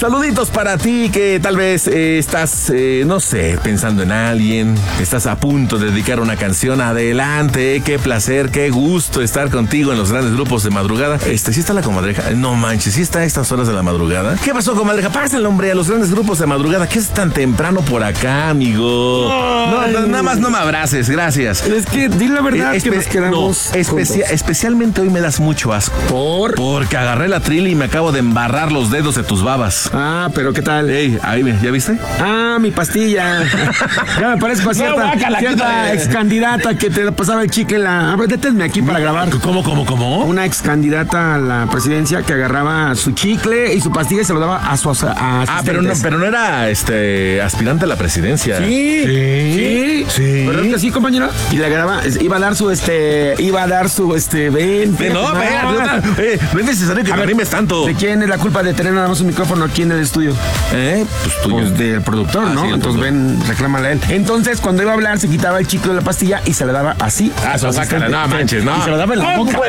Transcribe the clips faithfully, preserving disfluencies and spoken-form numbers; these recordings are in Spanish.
Saluditos para ti que tal vez eh, estás, eh, no sé, pensando en alguien, estás a punto de dedicar una canción. Adelante, qué placer, qué gusto estar contigo en los grandes grupos de madrugada. Este, ¿sí está la comadreja? No manches, ¿sí está a estas horas de la madrugada? ¿Qué pasó, comadreja? Pásale, hombre, a los grandes grupos de madrugada. ¿Qué es tan temprano por acá, amigo? No, no, nada más no me abraces, gracias. Es que, di la verdad, Espe- que nos quedamos no, especia- especialmente hoy me das mucho asco. ¿Por? Porque agarré la tril y me acabo de embarrar los dedos de tus babas. Ah, pero ¿qué tal? Ey, ahí, ¿ya viste? Ah, mi pastilla. Ya me parezco a cierta, No, guácala, cierta quítale. ex candidata que te pasaba el chicle en la... A ver, deténme aquí para grabar. ¿Cómo, cómo, cómo? Una ex candidata a la presidencia que agarraba su chicle y su pastilla y se lo daba a su a Ah, pero no, pero no era este aspirante a la presidencia. Sí, sí, sí. ¿Verdad que sí, compañero? Y le agarraba, iba a dar su este, iba a dar su este, ven. Sí, no, venga, eh, no es necesario que A me ver, rimes tanto. ¿De quién es la culpa de tener nada más un micrófono aquí en el estudio? ¿Eh? Pues tuyo. Pues del productor, Ah, ¿no? sí, el Entonces productor. ven, reclámale a él. Entonces, cuando iba a hablar, se quitaba el chicle de la pastilla y se le daba así. Ah, a su eso, sácala, asistente. no manches, no. Y se lo daba en la boca.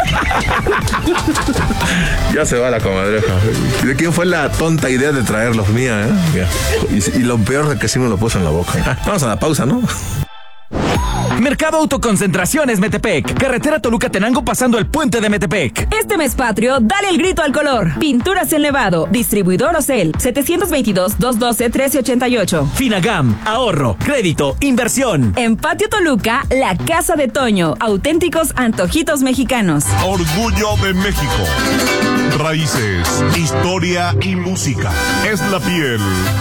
Ya se va la comadreja. ¿De quién fue la tonta idea de traerlo? Mía, ¿eh? Y, y lo peor de que sí me lo puso en la boca. Vamos a la pausa, ¿no? Mercado Autoconcentraciones Metepec. Carretera Toluca-Tenango pasando el puente de Metepec. Este mes patrio, dale el grito al color. Pinturas en Levado. Distribuidor Ocel. setecientos veintidós, doscientos doce, trece ochenta y ocho. Finagam. Ahorro, crédito, inversión. En Patio Toluca, la Casa de Toño. Auténticos antojitos mexicanos. Orgullo de México. Raíces, historia y música. Es la piel